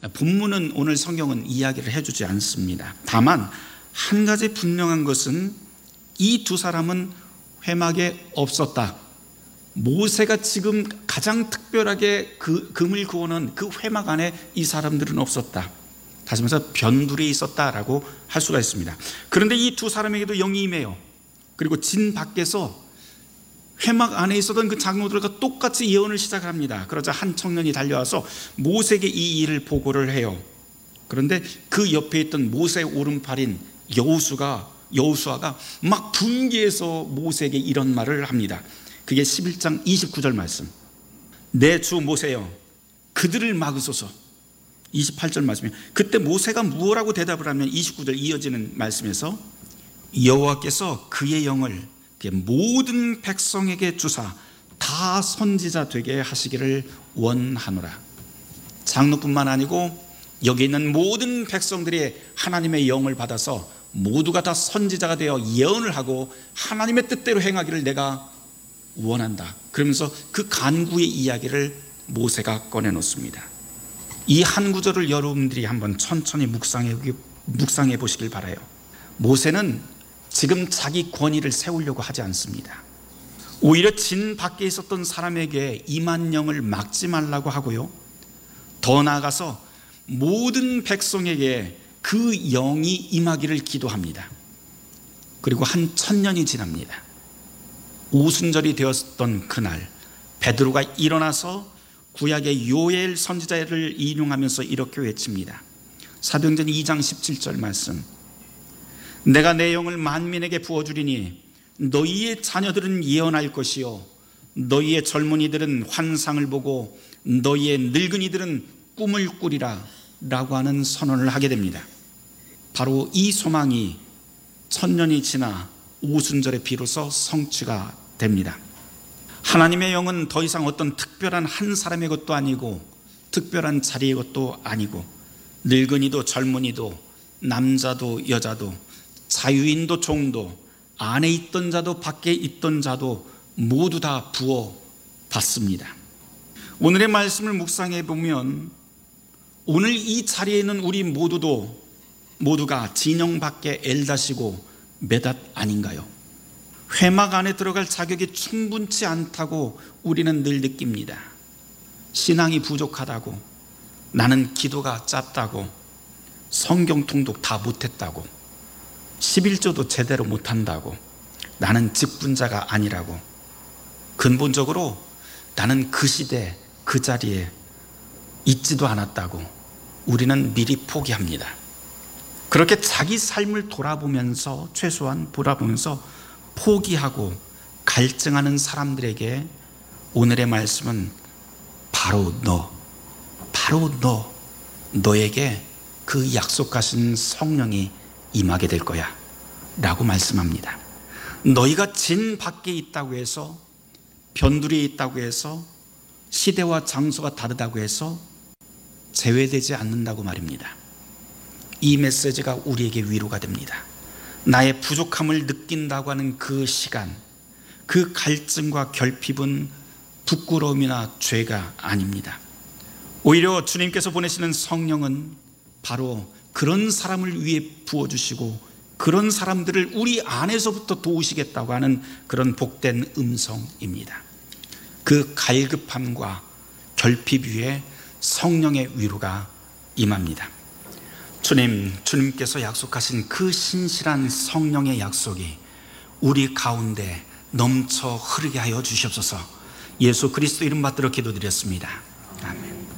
본문은 오늘 성경은 이야기를 해주지 않습니다. 다만 한 가지 분명한 것은 이 두 사람은 회막에 없었다. 모세가 지금 가장 특별하게 금을 구워놓은 그 회막 안에 이 사람들은 없었다. 다시 말해서 변두리에 있었다라고 할 수가 있습니다. 그런데 이 두 사람에게도 영이 임해요. 그리고 진 밖에서 회막 안에 있었던 그 장로들과 똑같이 예언을 시작합니다. 그러자 한 청년이 달려와서 모세에게 이 일을 보고를 해요. 그런데 그 옆에 있던 모세의 오른팔인 여호수아가 막 분개해서 모세에게 이런 말을 합니다. 그게 11장 29절 말씀. 내 주 모세여, 그들을 막으소서. 28절 말씀이에요. 그때 모세가 무엇라고 대답을 하면 29절 이어지는 말씀에서 여호와께서 그의 영을 모든 백성에게 주사 다 선지자 되게 하시기를 원하노라. 장로뿐만 아니고 여기 있는 모든 백성들이 하나님의 영을 받아서 모두가 다 선지자가 되어 예언을 하고 하나님의 뜻대로 행하기를 내가 원한다. 그러면서 그 간구의 이야기를 모세가 꺼내놓습니다. 이 한 구절을 여러분들이 한번 천천히 묵상해 보시길 바라요. 모세는 지금 자기 권위를 세우려고 하지 않습니다. 오히려 진 밖에 있었던 사람에게 임한 영을 막지 말라고 하고요, 더 나아가서 모든 백성에게 그 영이 임하기를 기도합니다. 그리고 한 1000년이 지납니다. 오순절이 되었던 그날 베드로가 일어나서 구약의 요엘 선지자를 인용하면서 이렇게 외칩니다. 사도행전 2장 17절 말씀. 내가 내 영을 만민에게 부어주리니 너희의 자녀들은 예언할 것이요 너희의 젊은이들은 환상을 보고 너희의 늙은이들은 꿈을 꾸리라 라고 하는 선언을 하게 됩니다. 바로 이 소망이 1000년이 지나 오순절에 비로소 성취가 됩니다. 하나님의 영은 더 이상 어떤 특별한 한 사람의 것도 아니고 특별한 자리의 것도 아니고 늙은이도 젊은이도 남자도 여자도 자유인도 종도 안에 있던 자도 밖에 있던 자도 모두 다 부어 받습니다. 오늘의 말씀을 묵상해 보면 오늘 이 자리에 있는 우리 모두가 진영 밖에 엘다시고 메닷 아닌가요? 회막 안에 들어갈 자격이 충분치 않다고 우리는 늘 느낍니다. 신앙이 부족하다고, 나는 기도가 짧다고, 성경 통독 다 못했다고, 11조도 제대로 못한다고, 나는 직분자가 아니라고, 근본적으로 나는 그 시대 그 자리에 있지도 않았다고 우리는 미리 포기합니다. 그렇게 자기 삶을 최소한 돌아보면서 포기하고 갈증하는 사람들에게 오늘의 말씀은 바로 너에게 그 약속하신 성령이 임하게 될 거야 라고 말씀합니다. 너희가 진 밖에 있다고 해서, 변두리에 있다고 해서, 시대와 장소가 다르다고 해서 제외되지 않는다고 말입니다. 이 메시지가 우리에게 위로가 됩니다. 나의 부족함을 느낀다고 하는 그 시간, 그 갈증과 결핍은 부끄러움이나 죄가 아닙니다. 오히려 주님께서 보내시는 성령은 바로 그런 사람을 위해 부어주시고 그런 사람들을 우리 안에서부터 도우시겠다고 하는 그런 복된 음성입니다. 그 갈급함과 결핍 위에 성령의 위로가 임합니다. 주님께서 약속하신 그 신실한 성령의 약속이 우리 가운데 넘쳐 흐르게 하여 주시옵소서. 예수 그리스도 이름 받들어 기도드렸습니다.